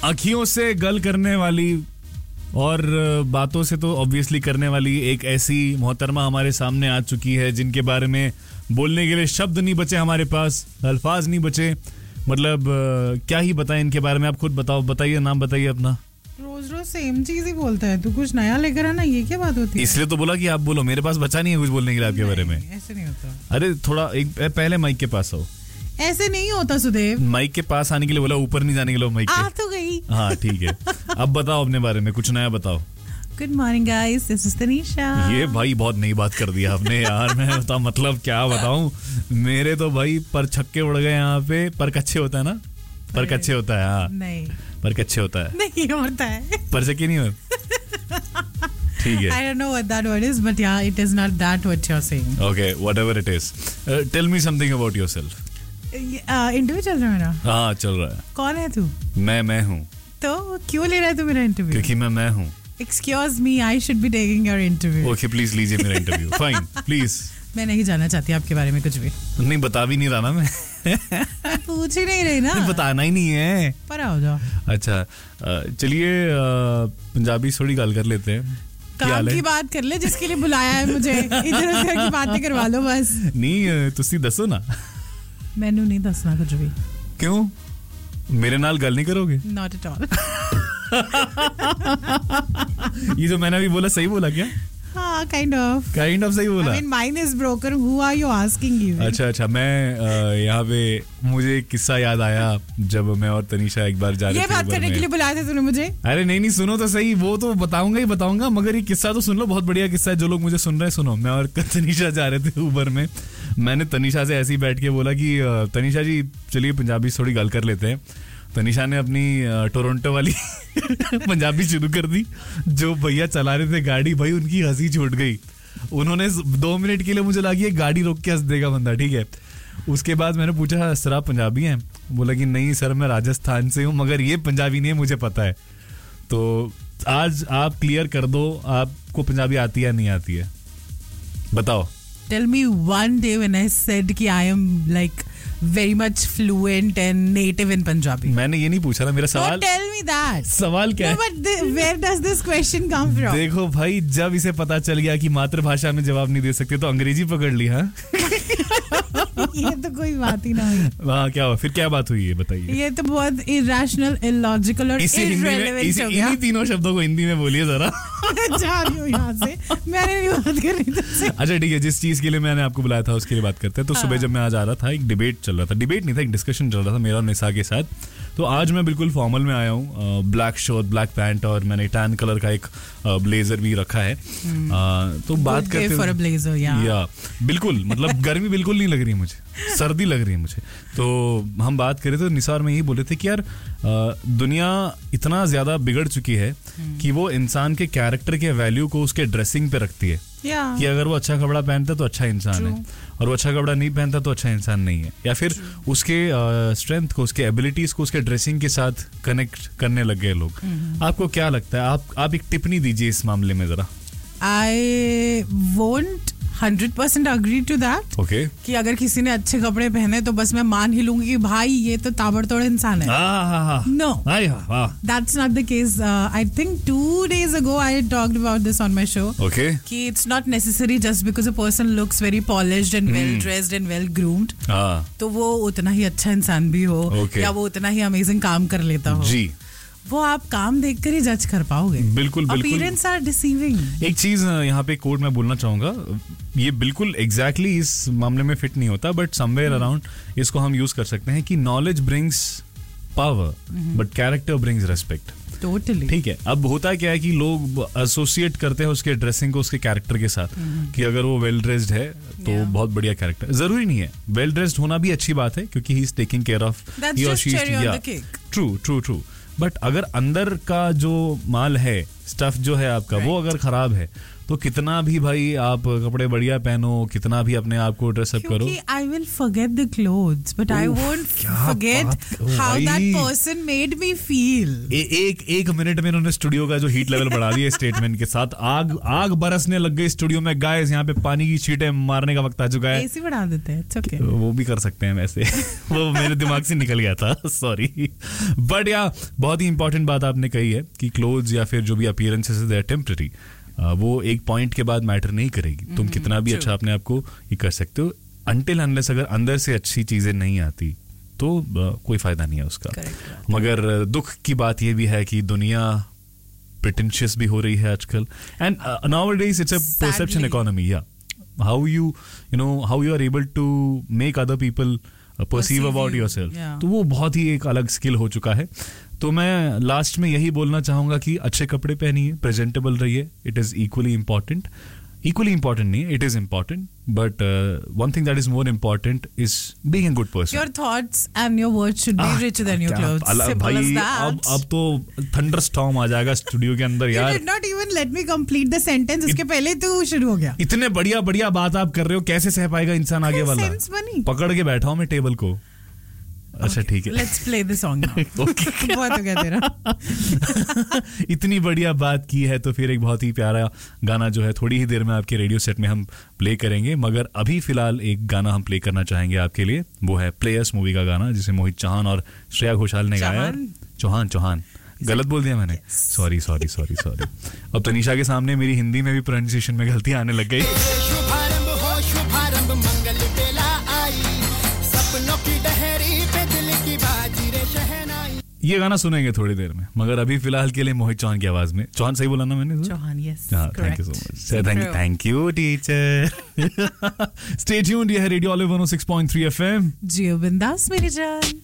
आँखियों से गल करने वाली और बातों से तो ऑब्वियसली करने वाली एक ऐसी मोहतरमा हमारे सामने आ चुकी है जिनके बारे में बोलने के लिए शब्द नहीं बचे हमारे पास, अल्फाज नहीं बचे. मतलब क्या ही बताएं इनके बारे में. आप खुद बताओ, बताइए, नाम बताइए अपना. रोज रोज सेम चीज ही बोलता है तू, कुछ नया लेकर आना, ये क्या बात होती है? इसलिए तो बोला कि आप बोलो, मेरे पास बचा नहीं है कुछ बोलने के लिए आपके बारे में. ऐसे नहीं होता. अरे थोड़ा एक पहले माइक के पास आओ. ऐसे नहीं होता सुदेव. माइक के पास आने के लिए बोला, ऊपर नहीं जाने के लिए. माइक आ तो गई. हाँ ठीक है. अब बताओ अपने बारे में, कुछ नया बताओ. Good morning guys, this is Tanisha. ये भाई बहुत नई बात कर दिया आपने यार. मैं बता मतलब क्या बताऊं, मेरे तो भाई पर छक्के उड़ गए यहाँ पे. पर कच्चे होता है ना, पर कच्चे होता है. हाँ नहीं, पर कच्चे होता है, नहीं होता है. पर छक्के नहीं होते. ठीक है. I don't know what that word is, but yeah, it is not that what you're saying. Okay, whatever it is. Tell me something about yourself. Interview चल रहा है मेरा. हाँ चल रहा है. कौन है तू? मैं हूँ. तो क्यों ले रहा है तू मेरा इंटरव्यू? क्योंकि मैं हूँ. Excuse me, I should be taking your interview. Okay, please लीजिए मेरा इंटरव्यू. Fine, please. मैं नहीं जानना चाहती आपके बारे में कुछ भी. नहीं बता भी नहीं रहा ना मैं. पूछ ही नहीं रही ना. बताना ही नहीं है. पर आओ जाओ. अच्छा चलिए पंजाबी थोड़ी गाल कर लेते हैं. काम की बात कर ले, जिसके लिए बुलाया है मुझे. इधर उधर की बातें करवा लो बस. नहीं तुसी दसो ना. मैनू नहीं दसना कुछ भी. क्यों? मेरे नाल गल नहीं करोगे? Not at all. ये जो मैंने अभी बोला सही बोला क्या? हाँ काइंड ऑफ सही बोला. I mean, mine is broken. Who are you asking even? अच्छा मैं यहाँ पे मुझे एक किस्सा याद आया जब मैं और तनीषा एक बार जा रहे थे. ये बात करने के लिए बुलाया था तूने मुझे? अरे नहीं सुनो तो सही, वो तो बताऊंगा मगर ये किस्सा तो सुन लो. बहुत बढ़िया किस्सा है. जो लोग मुझे सुन रहे हैं सुनो. मैं और तनीषा जा रहे थे उबर में. मैंने तनीषा से ऐसे ही बैठ के बोला कि तनीषा जी चलिए पंजाबी थोड़ी गल कर लेते हैं. तनीषा ने अपनी टोरंटो वाली पंजाबी शुरू कर दी. जो भैया चला रहे थे गाड़ी, भाई उनकी हंसी छूट गई. उन्होंने 2 मिनट के लिए मुझे लगा ये गाड़ी रोक के हंस देगा बंदा. ठीक है. उसके बाद मैंने पूछा सर आप पंजाबी हैं? बोला कि नहीं सर मैं राजस्थान से हूँ, मगर ये पंजाबी नहीं है, मुझे पता है. तो आज आप क्लियर कर दो, आपको पंजाबी आती है या नहीं आती है? बताओ. Tell me one day when I said कि I am like very much fluent and native in Punjabi. मैंने ये नहीं पूछा ना. मेरा सवाल. Don't tell me that. सवाल क्या है? But where does this question come from? देखो भाई, जब इसे पता चल गया कि मातृभाषा में जवाब नहीं दे सकते तो अंग्रेजी पकड़ ली. हाँ ये तो कोई बात ही ना हुई. हाँ क्या हुआ फिर? क्या बात हुई है बताइए. ये तो बहुत irrational, illogical और irrelevant हो गया. इन्हीं तीनों शब्दों को हिंदी में बोलिए जरा. जा रही हूँ यहाँ से. मैंने नहीं बात कर रही तुमसे. अच्छा ठीक है, जिस चीज के लिए मैंने आपको बुलाया था उसके लिए बात करते हैं. तो सुबह जब मैं आज आ रहा था, एक डिबेट चल रहा था. डिबेट नहीं था, एक डिस्कशन चल रहा था मेरा और निसा के साथ. तो आज मैं बिल्कुल फॉर्मल में आया हूँ. ब्लैक शर्ट, ब्लैक पैंट और मैंने टैन कलर का एक ब्लेजर भी रखा है. तो बात करते हैं. या बिल्कुल मतलब गर्मी बिल्कुल नहीं लग रही है मुझे, सर्दी लग रही है मुझे. तो हम बात करें तो निसार में यही बोले थे कि यार दुनिया इतना ज्यादा बिगड़ चुकी है कि वो इंसान के कैरेक्टर के वैल्यू को उसके ड्रेसिंग पे रखती है. कि अगर वो अच्छा कपड़ा पहनता है तो अच्छा इंसान है, और वो अच्छा कपड़ा नहीं पहनता तो अच्छा इंसान नहीं है. या फिर उसके स्ट्रेंथ को, उसके एबिलिटीज को उसके ड्रेसिंग के साथ कनेक्ट करने लग गए लोग. आपको क्या लगता है? आप एक टिप्पणी दीजिए इस मामले में जरा. I won't 100% agree to that. Okay. कि अगर किसी ने अच्छे कपड़े पहने तो बस मैं मान ही लूंगी कि भाई ये तो ताबड़तोड़ इंसान है. No, that's not the case. I think 2 days ago I talked about this on my show. Okay. कि it's not necessary just because a person looks very polished and well dressed and well groomed. तो वो उतना ही अच्छा इंसान भी हो. Okay. या वो उतना ही अमेजिंग काम कर लेता हो. जी. वो आप काम देखकर ही जज कर पाओगे. बिल्कुल. Appearance are deceiving. एक चीज यहाँ पे कोड में बोलना चाहूंगा, ये बिल्कुल एग्जैक्टली इस मामले में फिट नहीं होता, बट समवेयर अराउंड इसको हम यूज कर सकते हैं कि knowledge brings power but character brings respect. Totally. ठीक है. अब होता क्या है कि लोग एसोसिएट करते हैं उसके ड्रेसिंग को उसके कैरेक्टर के साथ. कि अगर वो वेल ड्रेस्ड है तो बहुत बढ़िया कैरेक्टर. जरूरी नहीं है. वेल ड्रेस्ड होना भी अच्छी बात है क्योंकि he is taking care of. True. But अगर अंदर का जो माल है, स्टफ जो है आपका, वो अगर खराब है तो कितना भी भाई आप कपड़े बढ़िया पहनो, कितना भी अपने आप को ड्रेसअप करो, I will forget the clothes but I won't forget how that person made me feel. एक मिनट में इन्होंने स्टूडियो का जो हीट लेवल बढ़ा दिया स्टेटमेंट के साथ। आग बरसने लग गई स्टूडियो में, गाइस यहाँ पे पानी की छींटें मारने का वक्त आ चुका है। एसी बढ़ा देते हैं, इट्स ओके। वो भी कर सकते हैं वैसे वो मेरे दिमाग से निकल गया था, सॉरी। बट या बहुत ही इंपॉर्टेंट बात आपने कही है कि क्लोथ्स या फिर जो भी अपीयरेंसेस दे आर टेम्पररी। वो एक पॉइंट के बाद मैटर नहीं करेगी। तुम कितना भी अच्छा अपने आप को ये कर सकते हो, अनटिल अनलेस अगर अंदर से अच्छी चीजें नहीं आती तो कोई फायदा नहीं है उसका। मगर दुख की बात ये भी है कि दुनिया प्रिटेंशियस भी हो रही है आजकल, and nowadays it's a perception economy. या how you are able to make other people perceive about yourself, तो वो बहुत ही एक अलग स्किल हो चुका है। तो मैं लास्ट में यही बोलना चाहूंगा कि अच्छे कपड़े पहनिए, प्रेजेंटेबल रहिए। इट इज इक्वली इंपॉर्टेंट नहीं, it is important, but one thing that is more important is being a good person. Your thoughts and your words should be richer than your clothes. भाई अब तो thunderstorm आ जाएगा studio के अंदर यार। You did not even let me complete the sentence, उसके पहले तो शुरू हो गया। इतने बढ़िया बात आप कर रहे हो, कैसे सह पाएगा इंसान आगे वाला? पकड़ के बैठा हूं मैं टेबल को। अच्छा ठीक है, let's play the song now. बहुत हो गया तेरा। इतनी बढ़िया बात की है तो फिर एक बहुत ही प्यारा गाना जो है थोड़ी ही देर में आपके रेडियो सेट में हम प्ले करेंगे। मगर अभी फिलहाल एक गाना हम प्ले करना चाहेंगे आपके लिए, वो है प्लेयर्स मूवी का गाना, जिसे मोहित चौहान और श्रेया घोषाल ने गाया। चौहान गलत बोल दिया मैंने, सॉरी। अब तनीषा के सामने मेरी हिंदी में भी प्रोनाउंसिएशन में गलती आने लग गई। ये गाना सुनेंगे थोड़ी देर में, मगर अभी फिलहाल के लिए मोहित चौहान की आवाज में। चौहान सही बोला ना मैंने? Chauhan, yes. Thank you so much. Thank you teacher. Stay tuned, ये है रेडियो ऑलिव 106.3 FM। जियो बिंदास मेरी जान।